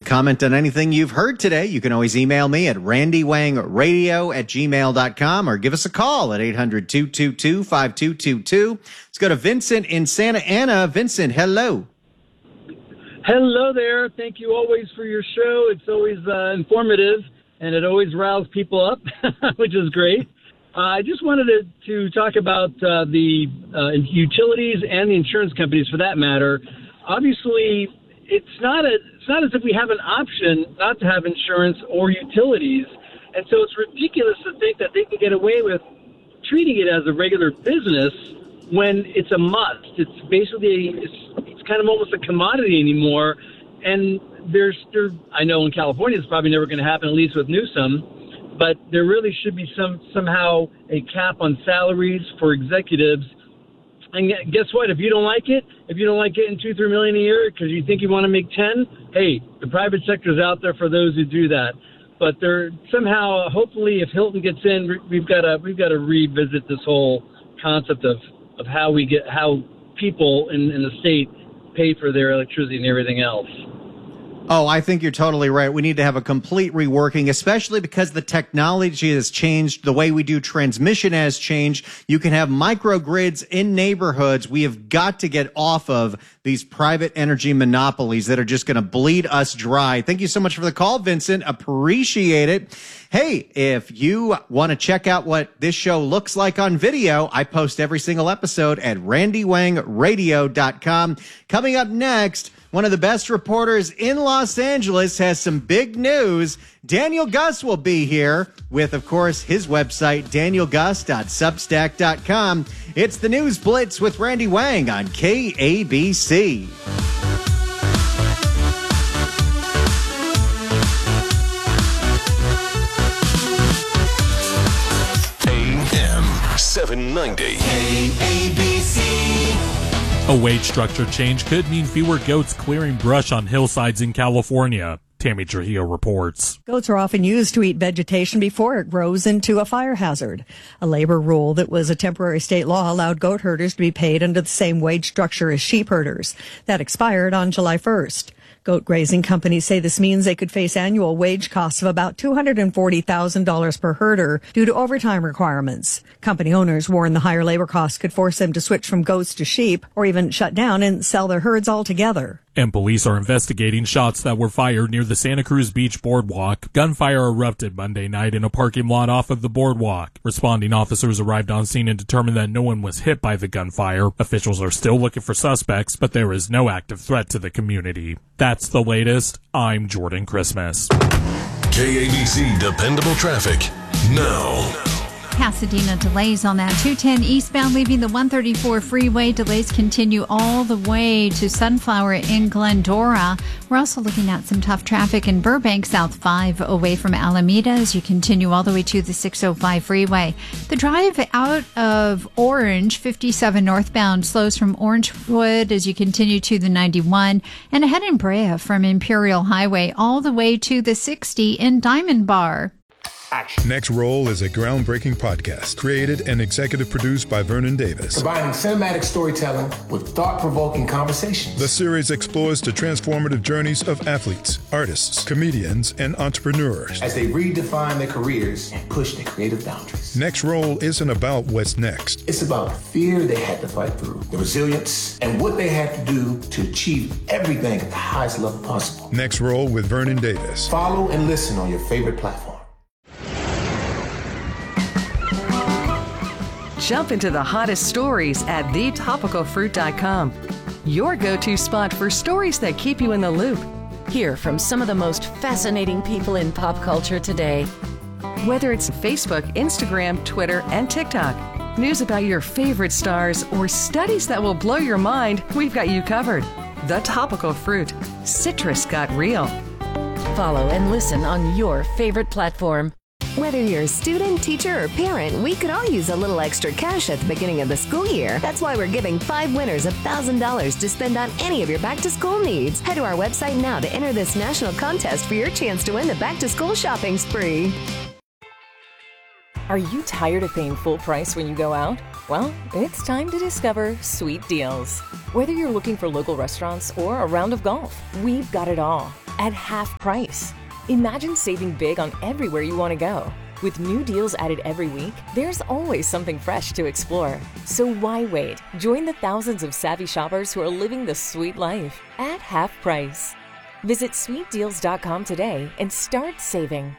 comment on anything you've heard today, you can always email me at randywangradio@gmail.com or give us a call at 800-222-5222. Let's go to Vincent in Santa Ana. Vincent, hello. Hello there. Thank you always for your show. It's always informative, and it always riles people up, which is great. I just wanted to talk about the utilities and the insurance companies, for that matter. Obviously, it's not as if we have an option not to have insurance or utilities, and so it's ridiculous to think that they can get away with treating it as a regular business when it's a must. It's basically it's kind of almost a commodity anymore, and I know in California it's probably never going to happen, at least with Newsom. But there really should be somehow a cap on salaries for executives. And guess what? If you don't like getting $2-3 million a year because you think you want to make 10, hey, the private sector is out there for those who do that. But there somehow, hopefully, if Hilton gets in, we've got to revisit this whole concept of how people in the state pay for their electricity and everything else. Oh, I think you're totally right. We need to have a complete reworking, especially because the technology has changed. The way we do transmission has changed. You can have microgrids in neighborhoods. We have got to get off of these private energy monopolies that are just going to bleed us dry. Thank you so much for the call, Vincent. Appreciate it. Hey, if you want to check out what this show looks like on video, I post every single episode at randywangradio.com. Coming up next, one of the best reporters in Los Angeles has some big news. Daniel Gus will be here with, of course, his website, danielgus.substack.com. It's the News Blitz with Randy Wang on KABC. AM 790. KABC. A wage structure change could mean fewer goats clearing brush on hillsides in California. Tammy Trujillo reports. Goats are often used to eat vegetation before it grows into a fire hazard. A labor rule that was a temporary state law allowed goat herders to be paid under the same wage structure as sheep herders. That expired on July 1st. Goat grazing companies say this means they could face annual wage costs of about $240,000 per herder due to overtime requirements. Company owners warn the higher labor costs could force them to switch from goats to sheep or even shut down and sell their herds altogether. And police are investigating shots that were fired near the Santa Cruz Beach boardwalk. Gunfire erupted Monday night in a parking lot off of the boardwalk. Responding officers arrived on scene and determined that no one was hit by the gunfire. Officials are still looking for suspects, but there is no active threat to the community. That's the latest. I'm Jordan Christmas. KABC Dependable Traffic now. Pasadena delays on that 210 eastbound leaving the 134 freeway. Delays continue all the way to Sunflower in Glendora. We're also looking at some tough traffic in Burbank, South 5 away from Alameda as you continue all the way to the 605 freeway. The drive out of Orange, 57 northbound, slows from Orangewood as you continue to the 91 and ahead in Brea from Imperial Highway all the way to the 60 in Diamond Bar. Action. Next Roll is a groundbreaking podcast created and executive produced by Vernon Davis. Combining cinematic storytelling with thought-provoking conversations. The series explores the transformative journeys of athletes, artists, comedians, and entrepreneurs as they redefine their careers and push their creative boundaries. Next Roll isn't about what's next. It's about the fear they had to fight through, the resilience, and what they had to do to achieve everything at the highest level possible. Next Roll with Vernon Davis. Follow and listen on your favorite platform. Jump into the hottest stories at thetopicalfruit.com. Your go-to spot for stories that keep you in the loop. Hear from some of the most fascinating people in pop culture today. Whether it's Facebook, Instagram, Twitter, and TikTok, news about your favorite stars, or studies that will blow your mind, we've got you covered. The Topical Fruit. Citrus got real. Follow and listen on your favorite platform. Whether you're a student, teacher, or parent, we could all use a little extra cash at the beginning of the school year. That's why we're giving 5 winners $1,000 to spend on any of your back-to-school needs. Head to our website now to enter this national contest for your chance to win the back-to-school shopping spree. Are you tired of paying full price when you go out? Well, it's time to discover Sweet Deals. Whether you're looking for local restaurants or a round of golf, we've got it all at half price. Imagine saving big on everywhere you want to go. With new deals added every week, there's always something fresh to explore. So why wait? Join the thousands of savvy shoppers who are living the sweet life at half price. Visit sweetdeals.com today and start saving.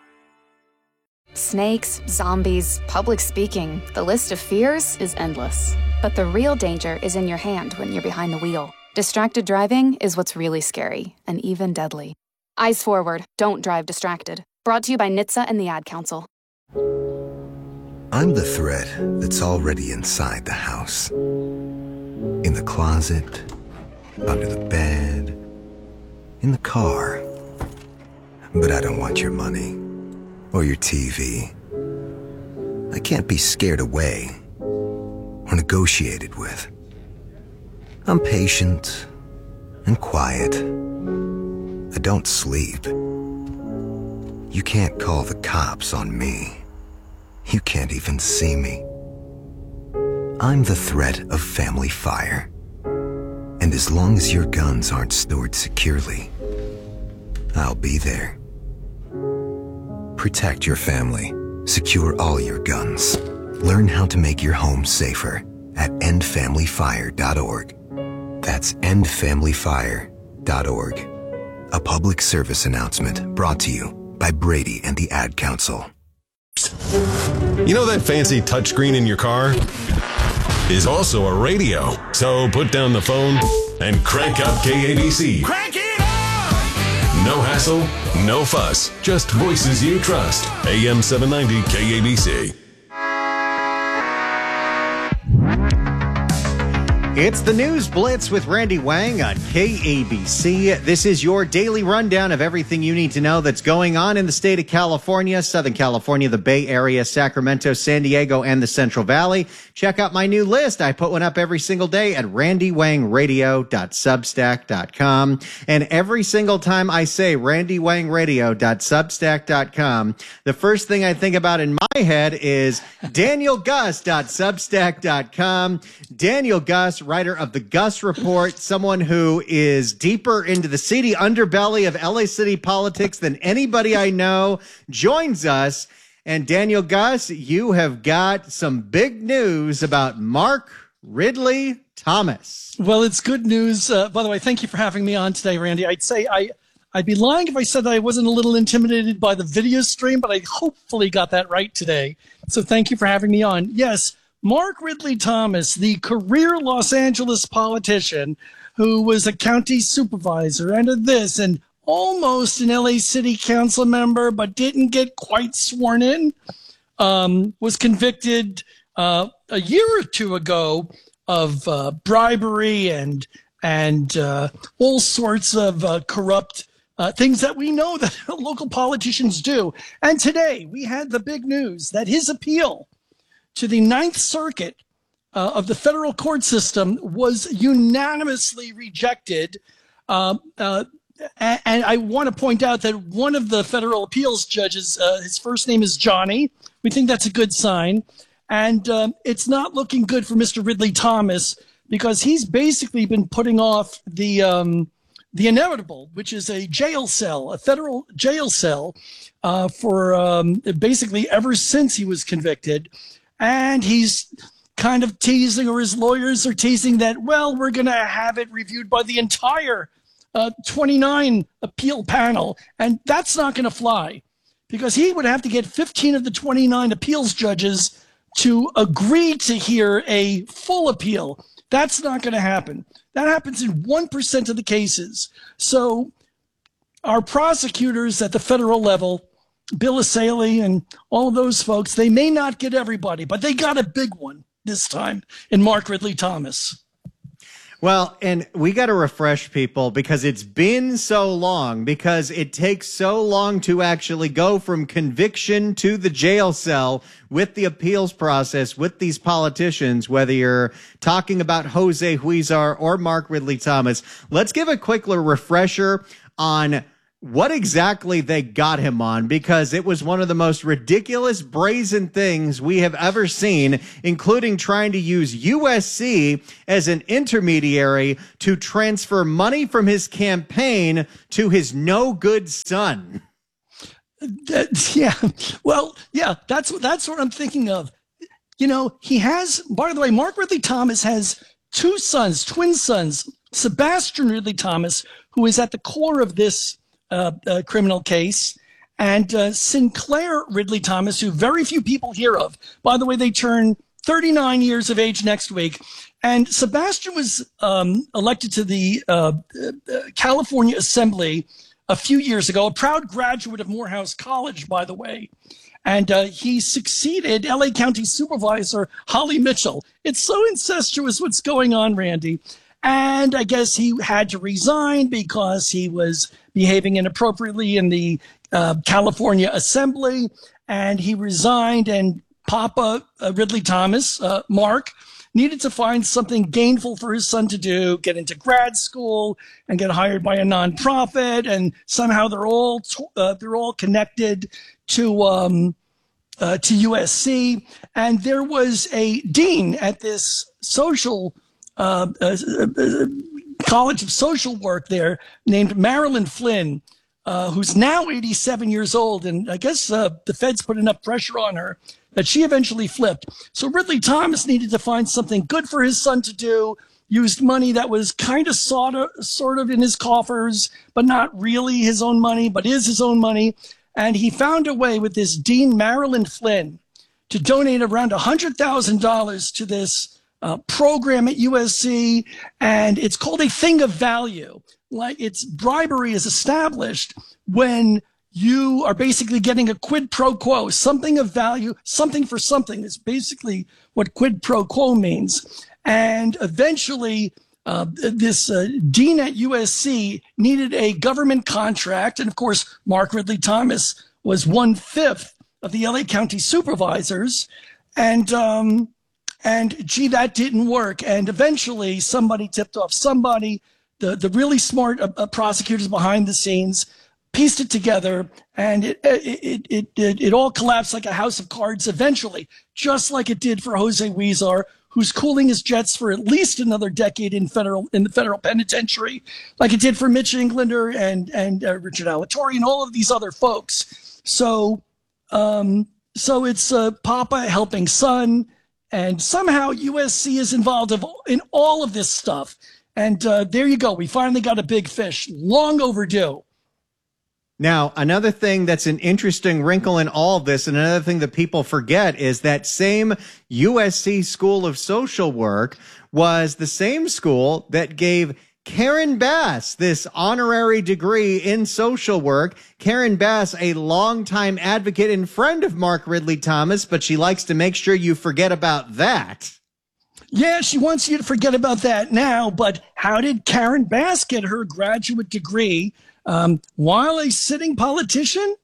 Snakes, zombies, public speaking, the list of fears is endless. But the real danger is in your hand when you're behind the wheel. Distracted driving is what's really scary and even deadly. Eyes forward, don't drive distracted. Brought to you by NHTSA and the Ad Council. I'm the threat that's already inside the house. In the closet, under the bed, in the car. But I don't want your money. Or your TV. I can't be scared away or negotiated with. I'm patient and quiet. I don't sleep. You can't call the cops on me. You can't even see me. I'm the threat of family fire. And as long as your guns aren't stored securely, I'll be there. Protect your family. Secure all your guns. Learn how to make your home safer at endfamilyfire.org. That's endfamilyfire.org. A public service announcement brought to you by Brady and the Ad Council. You know that fancy touchscreen in your car is also a radio. So put down the phone and crank up KABC. Crank it up! No hassle, no fuss, just voices you trust. AM 790 KABC. It's the News Blitz with Randy Wang on KABC. This is your daily rundown of everything you need to know that's going on in the state of California, Southern California, the Bay Area, Sacramento, San Diego, and the Central Valley. Check out my new list. I put one up every single day at randywangradio.substack.com. And every single time I say randywangradio.substack.com, the first thing I think about in my head is danielgus.substack.com. Daniel Gus, writer of the Gus Report, someone who is deeper into the seedy underbelly of LA City politics than anybody I know, joins us. And Daniel Gus, you have got some big news about Mark Ridley Thomas. Well, it's good news. By the way, thank you for having me on today, Randy. I'd say I'd be lying if I said that I wasn't a little intimidated by the video stream, but I hopefully got that right today. So thank you for having me on. Yes, Mark Ridley Thomas, the career Los Angeles politician who was a county supervisor and and almost an LA City Council member, but didn't get quite sworn in, was convicted a year or two ago of bribery and all sorts of corrupt things that we know that local politicians do. And today we had the big news that his appeal to the Ninth Circuit of the federal court system was unanimously rejected. And I want to point out that one of the federal appeals judges, his first name is Johnny. We think that's a good sign. And it's not looking good for Mr. Ridley Thomas because he's basically been putting off the inevitable, which is a jail cell, a federal jail cell for basically ever since he was convicted. And he's kind of teasing, or his lawyers are teasing that, well, we're going to have it reviewed by the entire 29 appeal panel. And that's not going to fly because he would have to get 15 of the 29 appeals judges to agree to hear a full appeal. That's not going to happen. That happens in 1% of the cases. So our prosecutors at the federal level, Bill Asaley and all of those folks, they may not get everybody, but they got a big one this time in Mark Ridley Thomas. Well, and we got to refresh people because it's been so long, because it takes so long to actually go from conviction to the jail cell with the appeals process with these politicians, whether you're talking about Jose Huizar or Mark Ridley Thomas. Let's give a quick little refresher on what exactly they got him on, because it was one of the most ridiculous, brazen things we have ever seen, including trying to use USC as an intermediary to transfer money from his campaign to his no good son. Yeah. Well, yeah, that's what I'm thinking of. You know, he has, by the way, Mark Ridley Thomas has two sons, twin sons, Sebastian Ridley Thomas, who is at the core of this criminal case, and Sinclair Ridley Thomas, who very few people hear of. By the way, they turn 39 years of age next week. And Sebastian was elected to the California Assembly a few years ago, a proud graduate of Morehouse College, by the way. And he succeeded LA County Supervisor Holly Mitchell. It's so incestuous what's going on, Randy. And I guess he had to resign because he was behaving inappropriately in the California Assembly. And he resigned, and Papa Ridley Thomas, Mark, needed to find something gainful for his son to do, get into grad school and get hired by a nonprofit. And somehow they're all connected to USC. And there was a dean at this social College of Social Work there named Marilyn Flynn, who's now 87 years old. And I guess the feds put enough pressure on her that she eventually flipped. So Ridley Thomas needed to find something good for his son to do, used money that was kind of sort of in his coffers, but not really his own money, but is his own money. And he found a way with this Dean Marilyn Flynn to donate around $100,000 to this program at USC, and it's called a thing of value. Like, it's bribery is established when you are basically getting a quid pro quo, something of value, something for something is basically what quid pro quo means. And eventually, this dean at USC needed a government contract. And of course, Mark Ridley Thomas was 1/5 of the LA County supervisors. And gee, that didn't work. And eventually somebody tipped off somebody, the really smart prosecutors behind the scenes pieced it together, and it all collapsed like a house of cards eventually, just like it did for Jose Huizar, who's cooling his jets for at least another decade in the federal penitentiary, like it did for Mitch Englander and Richard Alatorre and all of these other folks. So it's Papa helping son, and somehow USC is involved in all of this stuff. And there you go. We finally got a big fish, long overdue. Now, another thing that's an interesting wrinkle in all of this, and another thing that people forget, is that same USC School of Social Work was the same school that gave Karen Bass this honorary degree in social work. Karen Bass, a longtime advocate and friend of Mark Ridley Thomas, but she likes to make sure you forget about that. Yeah, she wants you to forget about that now, but how did Karen Bass get her graduate degree while a sitting politician?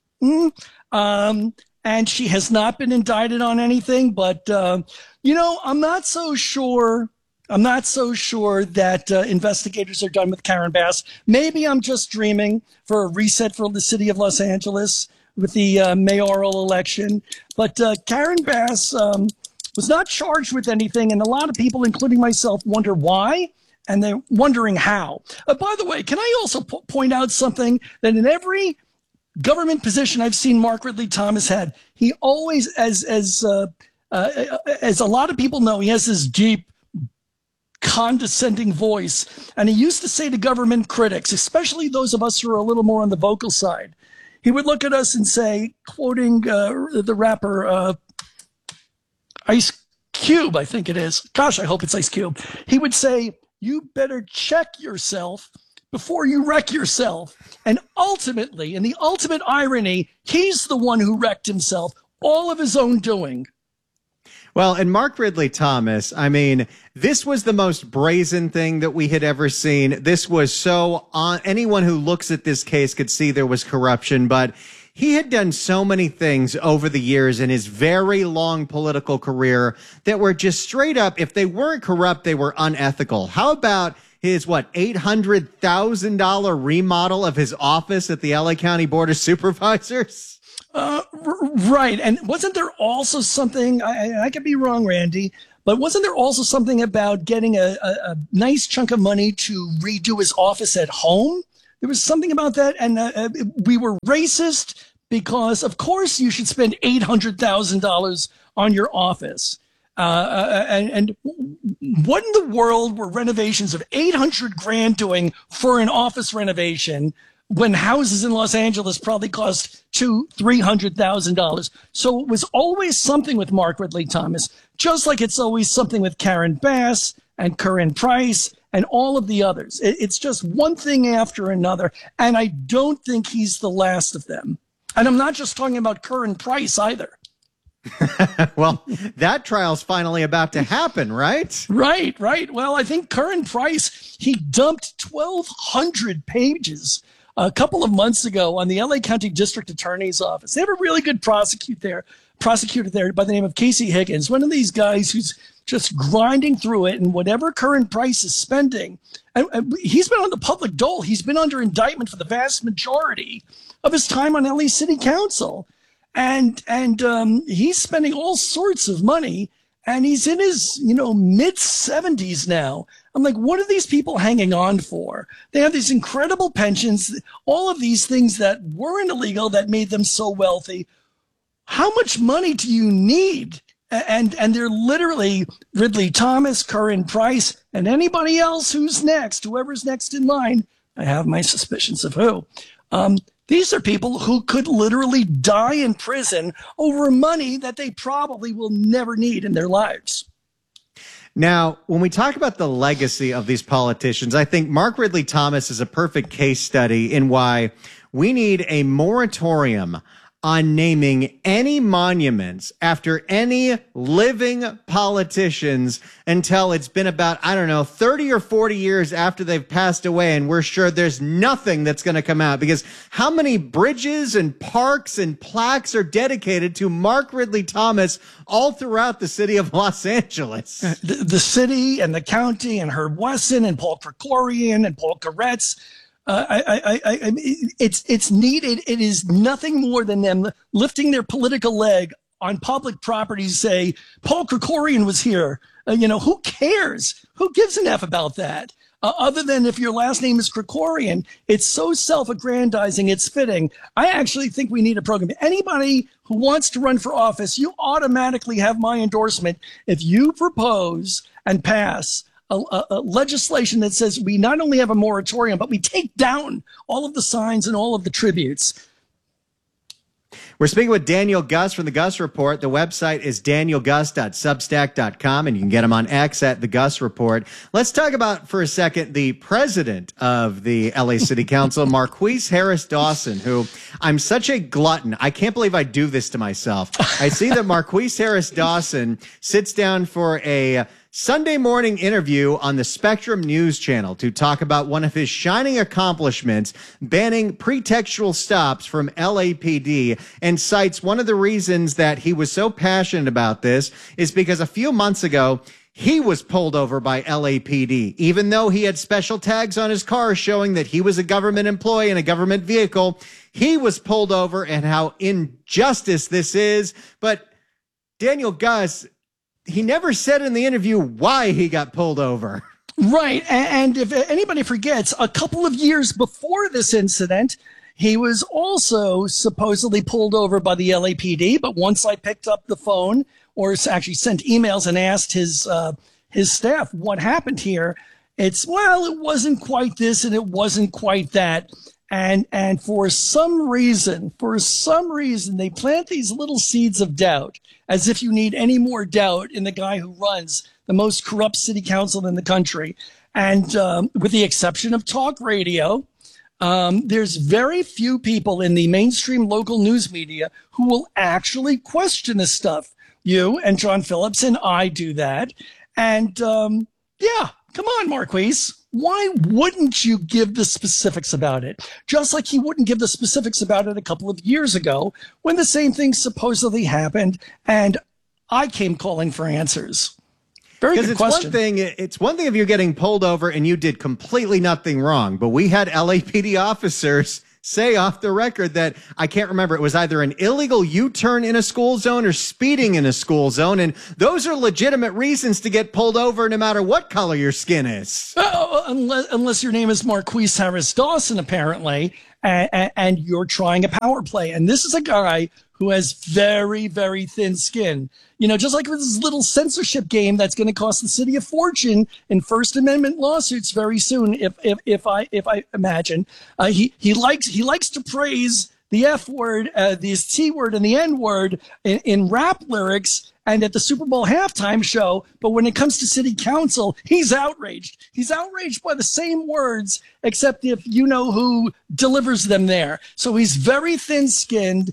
And she has not been indicted on anything, but, I'm not so sure that investigators are done with Karen Bass. Maybe I'm just dreaming for a reset for the city of Los Angeles with the mayoral election. But Karen Bass was not charged with anything, and a lot of people, including myself, wonder why, and they're wondering how. By the way, can I also point out something that in every government position I've seen Mark Ridley Thomas had, he always, as a lot of people know, he has this deep, condescending voice, and he used to say to government critics, especially those of us who are a little more on the vocal side, he would look at us and say, quoting the rapper Ice Cube, I think it is. Gosh, I hope it's Ice Cube. He would say, you better check yourself before you wreck yourself. And ultimately, in the ultimate irony, he's the one who wrecked himself, all of his own doing. Well, and Mark Ridley Thomas, I mean, this was the most brazen thing that we had ever seen. This was so anyone who looks at this case could see there was corruption, but he had done so many things over the years in his very long political career that were just straight up, if they weren't corrupt, they were unethical. How about his, $800,000 remodel of his office at the LA County Board of Supervisors? Right. And wasn't there also something, I could be wrong, Randy, but wasn't there also something about getting a nice chunk of money to redo his office at home? There was something about that. And we were racist because, of course, you should spend $800,000 on your office. And what in the world were renovations of $800,000 doing for an office renovation when houses in Los Angeles probably cost $200,000-$300,000? So it was always something with Mark Ridley Thomas, just like it's always something with Karen Bass and Corinne Price and all of the others. It's just one thing after another, and I don't think he's the last of them. And I'm not just talking about Corinne Price either. Well, that trial's finally about to happen, right? Right. Well, I think Corinne Price, he dumped 1,200 pages a couple of months ago on the LA County District Attorney's Office. They have a really good prosecutor there by the name of Casey Higgins, one of these guys who's just grinding through it, and whatever Corinne Price is spending, and he's been on the public dole. He's been under indictment for the vast majority of his time on LA City Council. And he's spending all sorts of money, and he's in his, mid-70s now. I'm like, what are these people hanging on for? They have these incredible pensions, all of these things that weren't illegal that made them so wealthy. How much money do you need? And they're literally Ridley Thomas, Corinne Price, and anybody else who's next, whoever's next in line. I have my suspicions of who. These are people who could literally die in prison over money that they probably will never need in their lives. Now, when we talk about the legacy of these politicians, I think Mark Ridley Thomas is a perfect case study in why we need a moratorium on naming any monuments after any living politicians until it's been about, 30 or 40 years after they've passed away, and we're sure there's nothing that's going to come out. Because how many bridges and parks and plaques are dedicated to Mark Ridley Thomas all throughout the city of Los Angeles? The city and the county and Herb Wesson and Paul Krikorian and Paul Koretz. It's needed. It is nothing more than them lifting their political leg on public property to say, Paul Krikorian was here. Who cares? Who gives an F about that? Other than if your last name is Krikorian, it's so self-aggrandizing, it's fitting. I actually think we need a program. Anybody who wants to run for office, you automatically have my endorsement if you propose and pass a legislation that says we not only have a moratorium, but we take down all of the signs and all of the tributes. We're speaking with Daniel Gus from The Gus Report. The website is danielgus.substack.com, and you can get him on X at The Gus Report. Let's talk about, for a second, the president of the LA City Council, Marqueece Harris Dawson, who I'm such a glutton. I can't believe I do this to myself. I see that Marqueece Harris Dawson sits down for a Sunday morning interview on the Spectrum News Channel to talk about one of his shining accomplishments, banning pretextual stops from LAPD, and cites one of the reasons that he was so passionate about this is because a few months ago, he was pulled over by LAPD, even though he had special tags on his car showing that he was a government employee in a government vehicle. He was pulled over, and how injustice this is. But Daniel Gus, he never said in the interview why he got pulled over. Right. And if anybody forgets, a couple of years before this incident, he was also supposedly pulled over by the LAPD. But once I picked up the phone, or actually sent emails and asked his staff what happened here, it wasn't quite this and it wasn't quite that. And for some reason, they plant these little seeds of doubt, as if you need any more doubt in the guy who runs the most corrupt city council in the country. And with the exception of talk radio, there's very few people in the mainstream local news media who will actually question this stuff. You and John Phillips and I do that. And come on, Marqueece. Why wouldn't you give the specifics about it? Just like he wouldn't give the specifics about it a couple of years ago when the same thing supposedly happened, and I came calling for answers. Very good question. It's one thing if you're getting pulled over and you did completely nothing wrong, but we had LAPD officers say off the record that, I can't remember, it was either an illegal U-turn in a school zone or speeding in a school zone, and those are legitimate reasons to get pulled over no matter what color your skin is. Unless your name is Marquise Harris Dawson, apparently, and you're trying a power play. And this is a guy who has very, very thin skin. Just like with this little censorship game that's going to cost the city a fortune in First Amendment lawsuits very soon, if I imagine. He likes to praise the F word, the T word, and the N word in rap lyrics and at the Super Bowl halftime show. But when it comes to city council, he's outraged. He's outraged by the same words, except if you know who delivers them there. So he's very thin-skinned.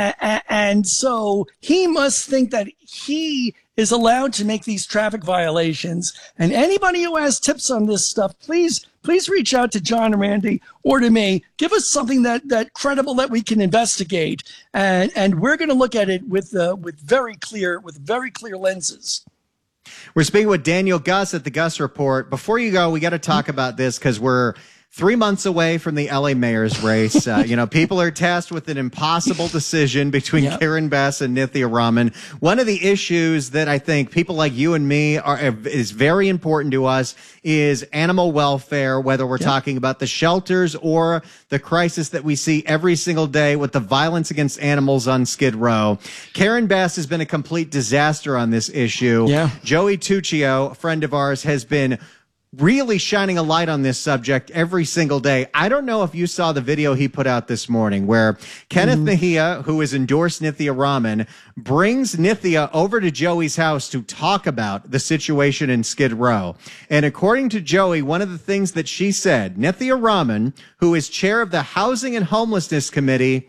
And so he must think that he is allowed to make these traffic violations. And anybody who has tips on this stuff, please reach out to John and Randy or to me. Give us something that credible that we can investigate. And we're going to look at it with very clear lenses. We're speaking with Daniel Gus at the Gus Report. Before you go, we got to talk about this because we're 3 months away from the LA mayor's race. People are tasked with an impossible decision between Karen Bass and Nithya Raman. One of the issues that I think people like you and me is very important to us is animal welfare, whether we're talking about the shelters or the crisis that we see every single day with the violence against animals on Skid Row. Karen Bass has been a complete disaster on this issue. Yeah. Joey Tuccio, a friend of ours, has been really shining a light on this subject every single day. I don't know if you saw the video he put out this morning where Kenneth Mejia, who has endorsed Nithya Raman, brings Nithya over to Joey's house to talk about the situation in Skid Row. And according to Joey, one of the things that she said, Nithya Raman, who is chair of the Housing and Homelessness Committee,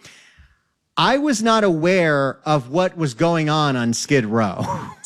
I was not aware of what was going on Skid Row.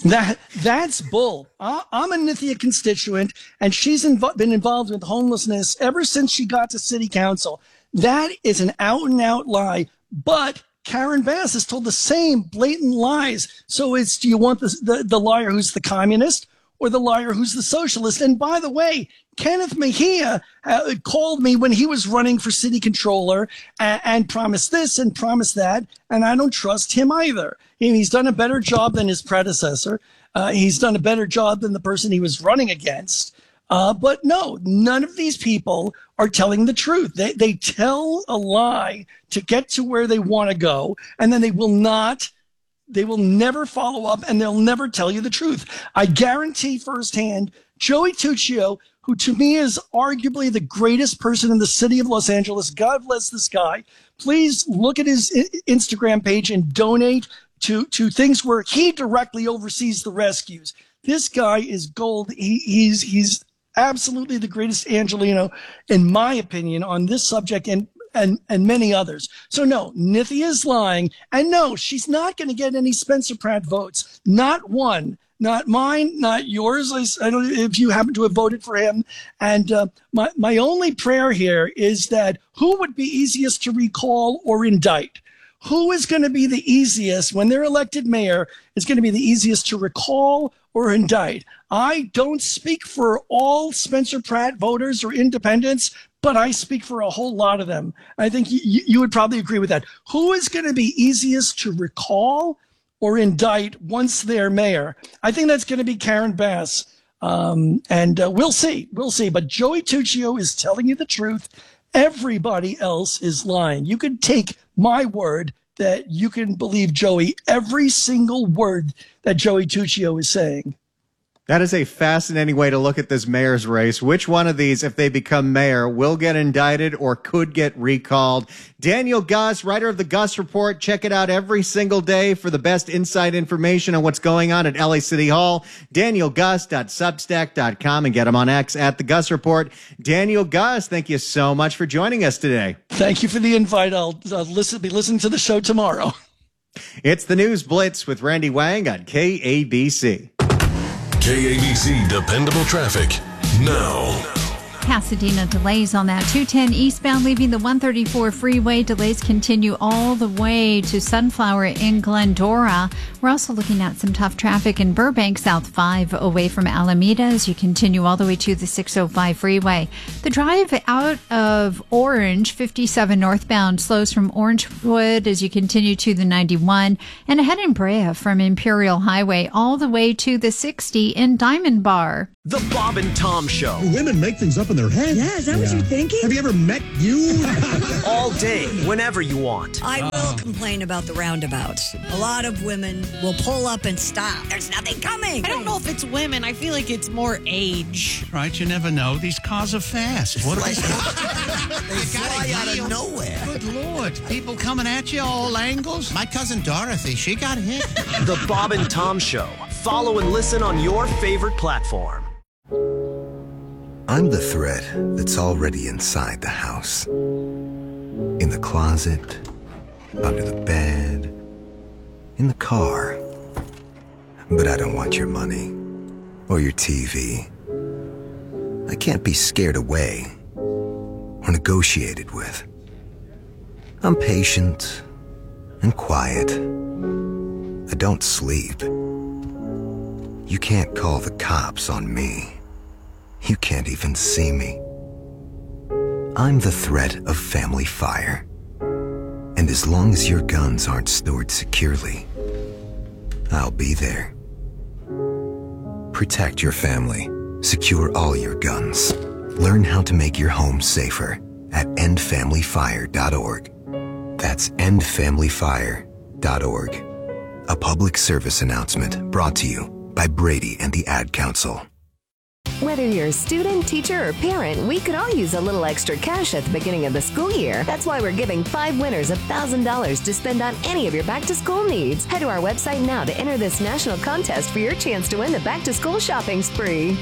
That's bull. I'm a Nithya constituent, and she's been involved with homelessness ever since she got to city council. That is an out-and-out lie. But Karen Bass has told the same blatant lies. So do you want the liar who's the communist or the liar who's the socialist? And by the way, Kenneth Mejia called me when he was running for city controller and promised this and promised that, and I don't trust him either. He's done a better job than his predecessor. He's done a better job than the person he was running against. But no, none of these people are telling the truth. They tell a lie to get to where they want to go, and then they will never follow up, and they'll never tell you the truth. I guarantee firsthand, Joey Tuccio, who to me is arguably the greatest person in the city of Los Angeles, God bless this guy, please look at his Instagram page and donate to things where he directly oversees the rescues. This guy is gold. He's absolutely the greatest Angelino, in my opinion, on this subject and many others. So no, Nithya is lying. And no, she's not going to get any Spencer Pratt votes. Not one. Not mine, not yours. I don't know if you happen to have voted for him. And my only prayer here is that who would be easiest to recall or indict? Who is going to be the easiest when they're elected mayor is going to be the easiest to recall or indict? I don't speak for all Spencer Pratt voters or independents, but I speak for a whole lot of them. I think you would probably agree with that. Who is going to be easiest to recall or indict once they're mayor? I think that's going to be Karen Bass. And we'll see. But Joey Tuccio is telling you the truth. Everybody else is lying. You can take my word that you can believe Joey, every single word that Joey Tuccio is saying. That is a fascinating way to look at this mayor's race. Which one of these, if they become mayor, will get indicted or could get recalled? Daniel Gus, writer of the Gus Report. Check it out every single day for the best inside information on what's going on at LA City Hall. DanielGus.substack.com and get him on X at the Gus Report. Daniel Gus, thank you so much for joining us today. Thank you for the invite. I'll be listening to the show tomorrow. It's the News Blitz with Randy Wang on KABC. KABC Dependable Traffic now. Pasadena delays on that 210 eastbound leaving the 134 freeway. Delays continue all the way to Sunflower in Glendora. We're also looking at some tough traffic in Burbank, South 5 away from Alameda as you continue all the way to the 605 freeway. The drive out of Orange, 57 northbound, slows from Orangewood as you continue to the 91 and ahead in Brea from Imperial Highway all the way to the 60 in Diamond Bar. The Bob and Tom Show. Women make things up in their head. Yeah, is that what you're thinking? Have you ever met you? All day, whenever you want. I will complain about the roundabouts. A lot of women will pull up and stop. There's nothing coming. I don't know if it's women. I feel like it's more age. Right, you never know. These cars are fast. What they fly out of nowhere. Good Lord. People coming at you all angles. My cousin Dorothy, she got hit. The Bob and Tom Show. Follow and listen on your favorite platform. I'm the threat that's already inside the house. In the closet, under the bed, in the car. But I don't want your money or your TV. I can't be scared away or negotiated with. I'm patient and quiet. I don't sleep. You can't call the cops on me. You can't even see me. I'm the threat of family fire. And as long as your guns aren't stored securely, I'll be there. Protect your family. Secure all your guns. Learn how to make your home safer at endfamilyfire.org. That's endfamilyfire.org. A public service announcement brought to you by Brady and the Ad Council. Whether you're a student, teacher, or parent, we could all use a little extra cash at the beginning of the school year. That's why we're giving 5 winners $1,000 to spend on any of your back-to-school needs. Head to our website now to enter this national contest for your chance to win the back-to-school shopping spree.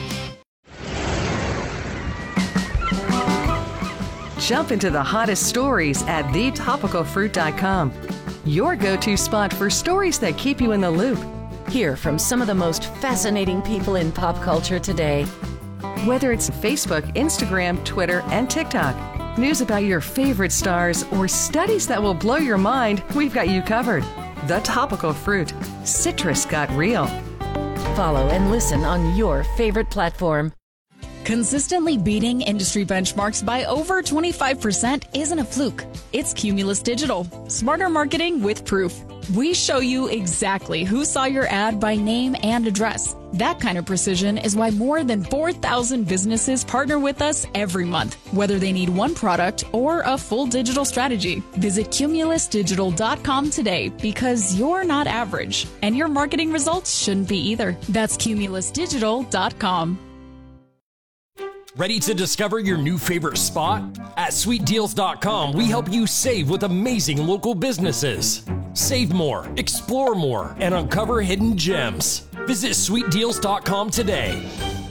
Jump into the hottest stories at thetopicalfruit.com. Your go-to spot for stories that keep you in the loop. Hear from some of the most fascinating people in pop culture today. Whether it's Facebook, Instagram, Twitter, and TikTok, news about your favorite stars, or studies that will blow your mind, we've got you covered. The Topical Fruit. Citrus got real. Follow and listen on your favorite platform. Consistently beating industry benchmarks by over 25% isn't a fluke. It's Cumulus Digital. Smarter marketing with proof. We show you exactly who saw your ad by name and address. That kind of precision is why more than 4,000 businesses partner with us every month, whether they need one product or a full digital strategy. Visit cumulusdigital.com today because you're not average, and your marketing results shouldn't be either. That's cumulusdigital.com. Ready to discover your new favorite spot? At sweetdeals.com, we help you save with amazing local businesses. Save more, explore more, and uncover hidden gems. Visit sweetdeals.com today.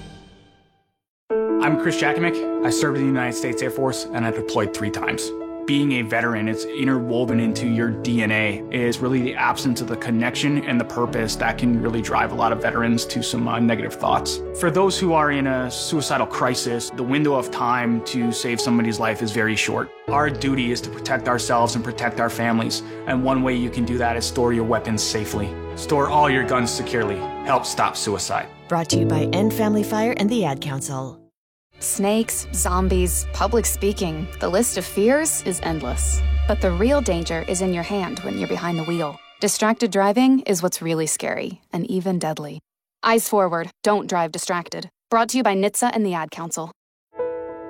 I'm Chris Jakimick. I served in the United States Air Force and I deployed 3 times. Being a veteran, it's interwoven into your DNA. It is really the absence of the connection and the purpose that can really drive a lot of veterans to some negative thoughts. For those who are in a suicidal crisis, the window of time to save somebody's life is very short. Our duty is to protect ourselves and protect our families. And one way you can do that is store your weapons safely. Store all your guns securely. Help stop suicide. Brought to you by End Family Fire and the Ad Council. Snakes, zombies, public speaking. The list of fears is endless. But the real danger is in your hand when you're behind the wheel. Distracted driving is what's really scary and even deadly. Eyes forward, don't drive distracted. Brought to you by NHTSA and the Ad Council.